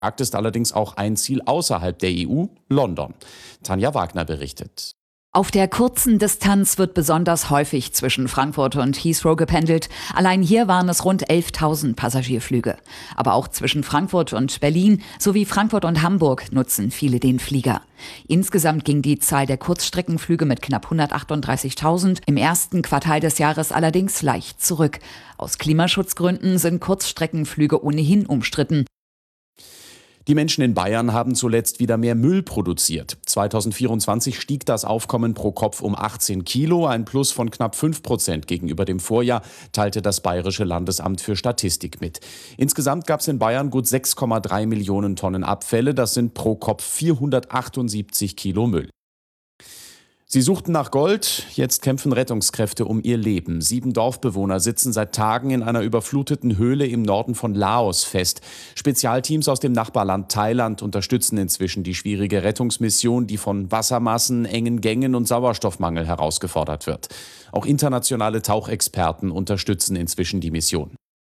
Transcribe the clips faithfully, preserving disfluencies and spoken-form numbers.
Markt ist allerdings auch ein Ziel außerhalb der E U, London. Tanja Wagner berichtet. Auf der kurzen Distanz wird besonders häufig zwischen Frankfurt und Heathrow gependelt. Allein hier waren es rund elftausend Passagierflüge. Aber auch zwischen Frankfurt und Berlin sowie Frankfurt und Hamburg nutzen viele den Flieger. Insgesamt ging die Zahl der Kurzstreckenflüge mit knapp hundertachtunddreißigtausend im ersten Quartal des Jahres allerdings leicht zurück. Aus Klimaschutzgründen sind Kurzstreckenflüge ohnehin umstritten. Die Menschen in Bayern haben zuletzt wieder mehr Müll produziert. zweitausendvierundzwanzig stieg das Aufkommen pro Kopf um achtzehn Kilo, ein Plus von knapp fünf Prozent gegenüber dem Vorjahr, teilte das Bayerische Landesamt für Statistik mit. Insgesamt gab es in Bayern gut sechs Komma drei Millionen Tonnen Abfälle, das sind pro Kopf vierhundertachtundsiebzig Kilo Müll. Sie suchten nach Gold, jetzt kämpfen Rettungskräfte um ihr Leben. Sieben Dorfbewohner sitzen seit Tagen in einer überfluteten Höhle im Norden von Laos fest. Spezialteams aus dem Nachbarland Thailand unterstützen inzwischen die schwierige Rettungsmission, die von Wassermassen, engen Gängen und Sauerstoffmangel herausgefordert wird. Auch internationale Tauchexperten unterstützen inzwischen die Mission.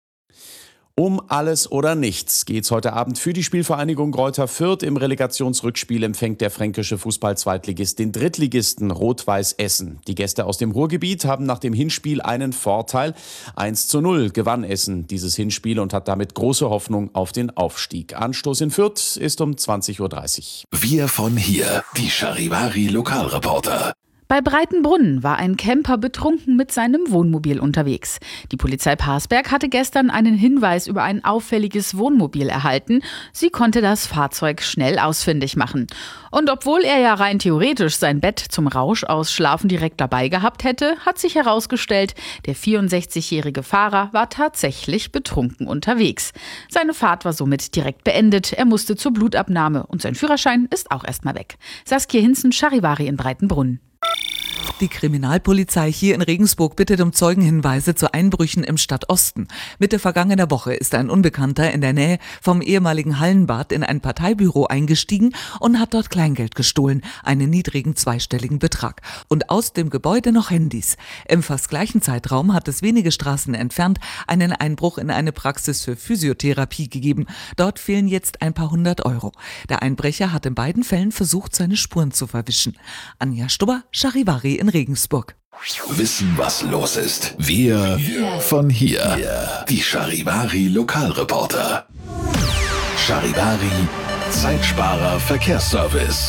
Um alles oder nichts geht's heute Abend für die Spielvereinigung Greuther Fürth. Im Relegationsrückspiel empfängt der fränkische Fußball-Zweitligist den Drittligisten Rot-Weiß Essen. Die Gäste aus dem Ruhrgebiet haben nach dem Hinspiel einen Vorteil. eins zu null gewann Essen dieses Hinspiel und hat damit große Hoffnung auf den Aufstieg. Anstoß in Fürth ist um zwanzig Uhr dreißig. Wir von hier, die Charivari Lokalreporter. Bei Breitenbrunn war ein Camper betrunken mit seinem Wohnmobil unterwegs. Die Polizei Parsberg hatte gestern einen Hinweis über ein auffälliges Wohnmobil erhalten. Sie konnte das Fahrzeug schnell ausfindig machen. Und obwohl er ja rein theoretisch sein Bett zum Rauschausschlafen direkt dabei gehabt hätte, hat sich herausgestellt, der vierundsechzigjährige Fahrer war tatsächlich betrunken unterwegs. Seine Fahrt war somit direkt beendet. Er musste zur Blutabnahme und sein Führerschein ist auch erstmal weg. Saskia Hinzen, Charivari in Breitenbrunn. Die Kriminalpolizei hier in Regensburg bittet um Zeugenhinweise zu Einbrüchen im Stadtosten. Mitte vergangener Woche ist ein Unbekannter in der Nähe vom ehemaligen Hallenbad in ein Parteibüro eingestiegen und hat dort Kleingeld gestohlen, einen niedrigen zweistelligen Betrag. Und aus dem Gebäude noch Handys. Im fast gleichen Zeitraum hat es wenige Straßen entfernt einen Einbruch in eine Praxis für Physiotherapie gegeben. Dort fehlen jetzt ein paar hundert Euro. Der Einbrecher hat in beiden Fällen versucht, seine Spuren zu verwischen. Anja Stubber, Charivari in Regensburg. Wissen, was los ist. Wir von hier. Die Charivari Lokalreporter. Charivari Zeitsparer Verkehrsservice.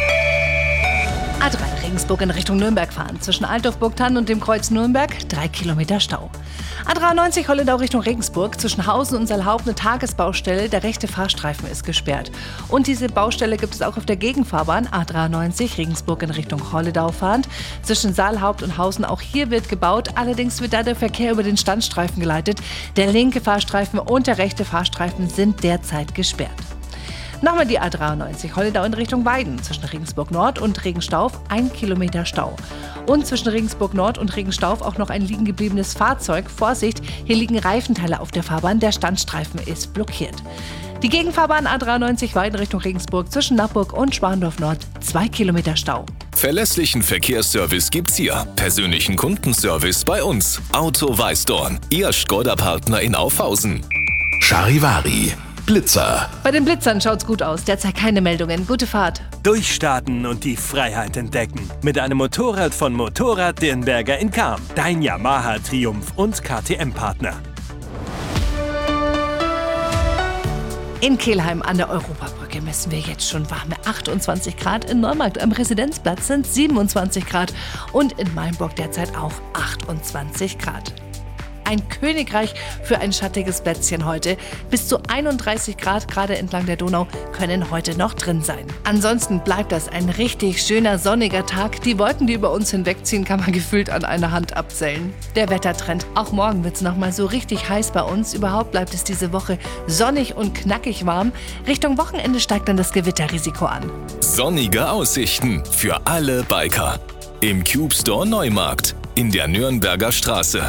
A drei Regensburg in Richtung Nürnberg fahren. Zwischen Altdorf-Burgthann und dem Kreuz Nürnberg drei Kilometer Stau. A dreiundneunzig Holledau Richtung Regensburg. Zwischen Hausen und Saalhaupt eine Tagesbaustelle. Der rechte Fahrstreifen ist gesperrt. Und diese Baustelle gibt es auch auf der Gegenfahrbahn A dreiundneunzig Regensburg in Richtung Holledau fahrend. Zwischen Saalhaupt und Hausen auch hier wird gebaut. Allerdings wird da der Verkehr über den Standstreifen geleitet. Der linke Fahrstreifen und der rechte Fahrstreifen sind derzeit gesperrt. Nochmal die A dreiundneunzig Holledau in Richtung Weiden. Zwischen Regensburg Nord und Regenstauf ein Kilometer Stau. Und zwischen Regensburg Nord und Regenstauf auch noch ein liegen gebliebenes Fahrzeug. Vorsicht, hier liegen Reifenteile auf der Fahrbahn. Der Standstreifen ist blockiert. Die Gegenfahrbahn A dreiundneunzig Weiden Richtung Regensburg zwischen Nappburg und Schwandorf Nord zwei Kilometer Stau. Verlässlichen Verkehrsservice gibt's hier. Persönlichen Kundenservice bei uns. Auto Weißdorn, Ihr Škoda-Partner in Aufhausen. Charivari Blitzer. Bei den Blitzern schaut's gut aus. Derzeit keine Meldungen. Gute Fahrt. Durchstarten und die Freiheit entdecken. Mit einem Motorrad von Motorrad Dirnberger in Cham. Dein Yamaha Triumph und K T M-Partner. In Kelheim an der Europabrücke messen wir jetzt schon warme achtundzwanzig Grad. In Neumarkt am Residenzplatz sind siebenundzwanzig Grad. Und in Mainburg derzeit auch achtundzwanzig Grad. Ein Königreich für ein schattiges Plätzchen heute. Bis zu einunddreißig Grad, gerade entlang der Donau, können heute noch drin sein. Ansonsten bleibt das ein richtig schöner sonniger Tag. Die Wolken, die über uns hinwegziehen, kann man gefühlt an einer Hand abzählen. Der Wettertrend. Auch morgen wird es nochmal so richtig heiß bei uns. Überhaupt bleibt es diese Woche sonnig und knackig warm. Richtung Wochenende steigt dann das Gewitterrisiko an. Sonnige Aussichten für alle Biker. Im Cube Store Neumarkt in der Nürnberger Straße.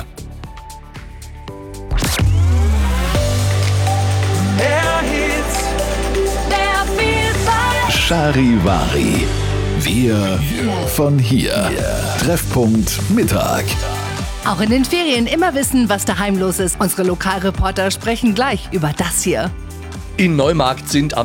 Charivari. Wir von hier. Treffpunkt Mittag. Auch in den Ferien immer wissen, was daheim los ist. Unsere Lokalreporter sprechen gleich über das hier. In Neumarkt sind am